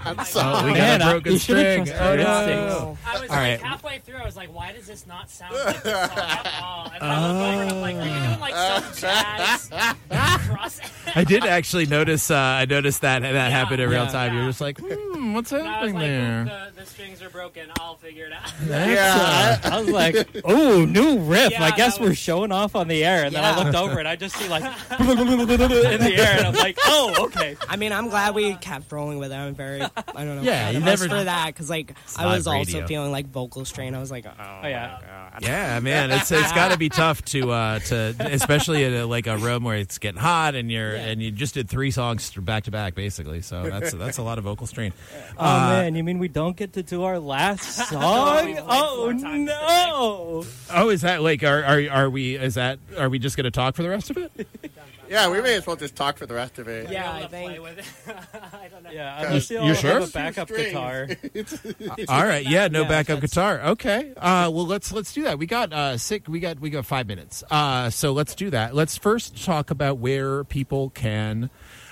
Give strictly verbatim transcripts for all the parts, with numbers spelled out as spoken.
I'm Oh, sorry. we Man, got a I- broken you should've string. trusted Oh, your no. instincts. I was All like right. halfway through, I was like, "Why does this not sound like this song at all?" And I looked over and I'm like, "Are you doing like some jazz cross?" I did actually notice. Uh, I noticed that that Yeah. happened in real Yeah. time. Yeah. You're just like, hmm, what's And I was happening like, there? the, the strings are broken. I'll figure it out. Yeah, I was like, "Oh, new riff! Yeah, I guess that we're was- showing off on the air." And then I Yeah. looked over and I just see like in the air, and I'm like, "Oh, okay." I mean, I'm glad we kept rolling with it. I'm very, I don't know. Yeah, proud you of us never- for that because like I live was also radio. feeling like vocal strain. I was like, oh, Oh yeah. Yeah, man, it's it's got to be tough to uh, to especially in a, like a room where it's getting hot and you're Yeah. and you just did three songs back to back basically. So that's that's a lot of vocal strain. Oh Uh, man, you mean we don't get to do our last we song? played Oh four times no! Oh, is that like are are are we is that are we just going to talk for the rest of it? yeah, we may as well just talk for the rest of it. Yeah, I'll I play think- with it. I don't know. Yeah, You're- unless you you're all sure? have a backup Strings. guitar. All right, yeah, no Yeah, backup that's- guitar. Okay, uh, well let's let's do that. We got uh, sick. We got we got five minutes. Uh, so let's do that. Let's first talk about where people can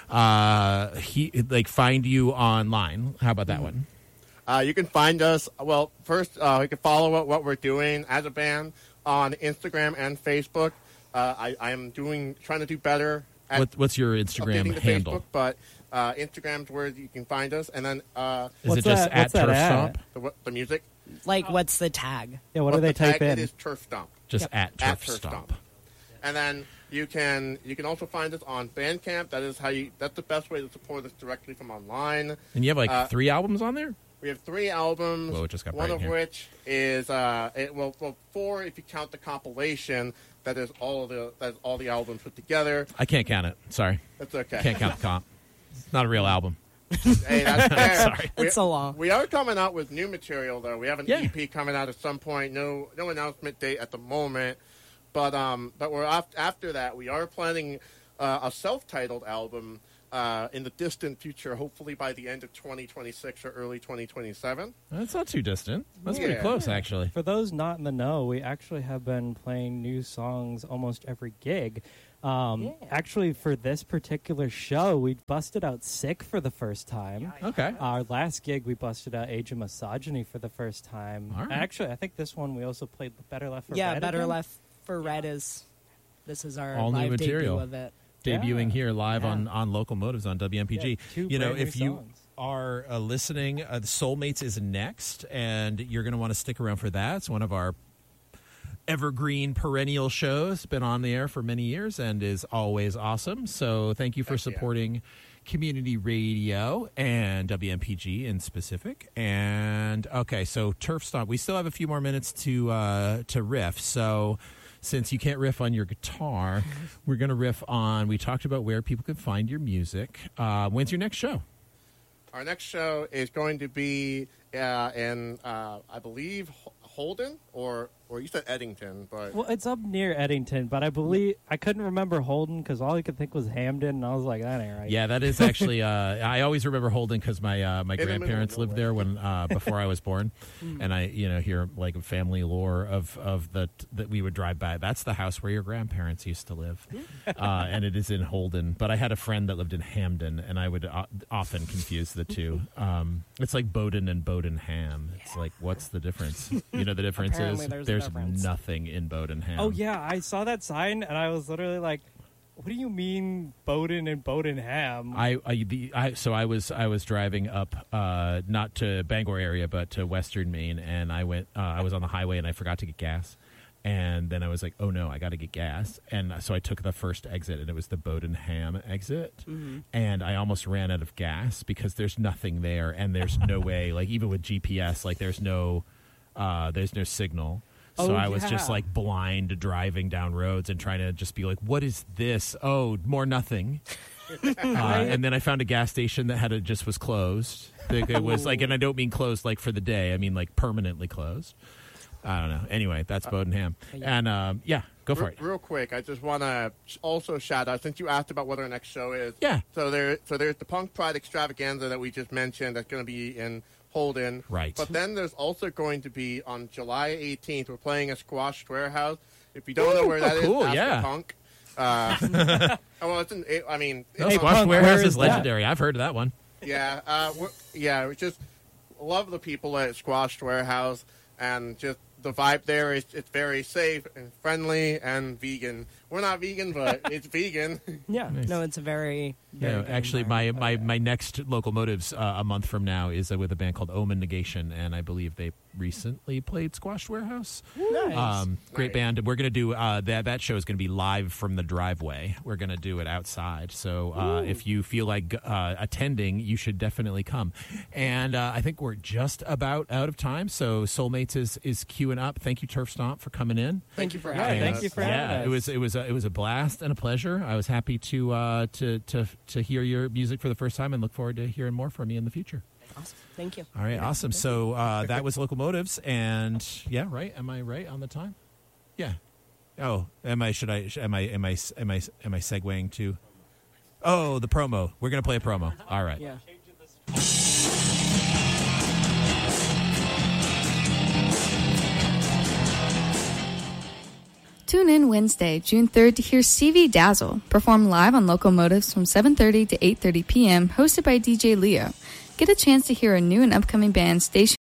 uh, he like find you online. How about that one? Uh, you can find us, well, first, uh, you can follow what, what we're doing as a band on Instagram and Facebook. Uh, I, I am doing, trying to do better at What, what's your Instagram updating the handle? Facebook, but uh, Instagram's where you can find us. And then uh, Is What's it just that- at what's that Turf at? Stomp? the, what- the music. like, what's the tag? Yeah, what But do they the tag, type in? It is Turf Stomp. Just at At Turf Turf Stomp. Stomp. And then you can you can also find us on Bandcamp. That is how you. That's the best way to support us directly from online. And you have like Uh, three albums on there? We have three albums. Whoa, it just got one bright of in here. which is uh, it, well, well, four if you count the compilation. That is all of the that's all the albums put together. I can't count it. Sorry. That's okay. Can't count the comp. It's not a real album. Hey, that's fair. Sorry. We, It's so long. we are coming out with new material though. We have an Yeah. E P coming out at some point. No no announcement date at the moment. But um, but we're off, after that. We are planning uh, a self-titled album uh, in the distant future. Hopefully by the end of twenty twenty-six or early twenty twenty-seven. That's not too distant. That's pretty Yeah. close, actually. For those not in the know, we actually have been playing new songs almost every gig. Um, Actually, for this particular show, we busted out Sick for the first time. Okay. Our last gig, we busted out Age of Misogyny for the first time. All right. Actually, I think this one we also played Better Left for yeah, Red Better again. Left for Red is. This is our All new live material. debut of it. Debuting Yeah. here live Yeah. on, on Local Motives on W M P G. Yeah, two you know, brand new if you songs. are uh, listening, uh, Soulmates is next, and you're going to want to stick around for that. It's one of our evergreen perennial shows. Been on the air for many years and is always awesome. So thank you for Heck yeah. supporting community radio and W M P G in specific. And okay, so Turf Stomp. We still have a few more minutes to uh, to riff. So since you can't riff on your guitar, we're going to riff on. We talked about where people can find your music. Uh, when's your next show? Our next show is going to be uh, in, uh, I believe, Ho- Holden or or you said Eddington, but Well, it's up near Eddington, but I believe I couldn't remember Holden because all I could think was Hamden, and I was like, that ain't right. Yeah, that is actually. Uh, I always remember Holden because my uh, my In the middle grandparents of lived nowhere. there when uh, before I was born, and I you know hear like family lore of of the that we would drive by. That's the house where your grandparents used to live, uh, and it is in Holden. But I had a friend that lived in Hamden, and I would o- often confuse the two. Um, it's like Bowden and Bowdenham. It's like what's the difference? You know the difference Apparently is there's a difference. nothing in Bowdenham. Oh yeah, I saw that sign, and I was literally like, "What do you mean, Bowden and Bowdenham?" I, I, the, I so I was I was driving up uh, not to Bangor area but to Western Maine, and I went uh, I was on the highway and I forgot to get gas, and then I was like, oh no, I got to get gas, and so I took the first exit, and it was the Bowdenham exit, Mm-hmm. and I almost ran out of gas because there's nothing there, and there's no way, like even with G P S, like there's no uh, there's no signal. So Oh, I was yeah. just like blind driving down roads and trying to just be like, what is this? Oh, more nothing. uh, and then I found a gas station that had a, just was closed. Like, it was like, and I don't mean closed like for the day. I mean like permanently closed. I don't know. Anyway, that's Bowdenham. And um, yeah, go for Real, it. real quick, I just want to also shout out, since you asked about what our next show is. Yeah. So there, so there's the Punk Pride Extravaganza that we just mentioned. That's going to be in Holden. Right. But then there's also going to be on July eighteenth. We're playing a Squash Warehouse. If you don't know where that is, cool, ask yeah. the Punk. Uh, oh, well, it's in, it, I mean, No, it's Squash on- Warehouse where is is that? legendary. I've heard of that one. yeah, uh, we're, yeah, we just love the people at Squash Warehouse, and just the vibe there is it's very safe and friendly and vegan. We're not vegan, but it's vegan. Yeah, Nice. no, it's a very, very Yeah, good actually, my, environment. my, Oh, yeah. my next Locomotives uh, a month from now is uh, with a band called Omen Negation, and I believe they recently played Squash Warehouse. Nice. Um, great Nice. band. We're going to do uh, that. That show is going to be live from the driveway. We're going to do it outside. So uh, if you feel like uh, attending, you should definitely come. And uh, I think we're just about out of time. So Soulmates is is queuing up. Thank you, Turf Stomp, for coming in. Thank you for Yeah, having thank us. you for yeah, having us. it was it was a, it was a blast and a pleasure. I was happy to uh, to to to hear your music for the first time, and look forward to hearing more from you in the future. Awesome. Thank you. All right, awesome. So uh, that was Locomotives, and yeah, right. Am I right on the time? Yeah. Oh, am I? Should I? Am I? Am I? Am I? Am I segueing to? Oh, the promo. We're gonna play a promo. All right. Yeah. Tune in Wednesday, June third to hear C V Dazzle perform live on Locomotives from seven thirty to eight thirty p.m. hosted by D J Leo. Get a chance to hear a new and upcoming band station